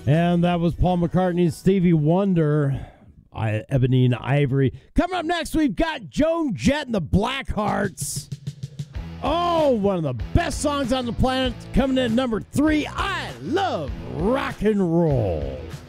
And that was Paul McCartney's Stevie Wonder, Ebony and Ivory. Coming up next, we've got Joan Jett and the Blackhearts. Oh, one of the best songs on the planet. Coming in at number 3, I Love Rock and Roll.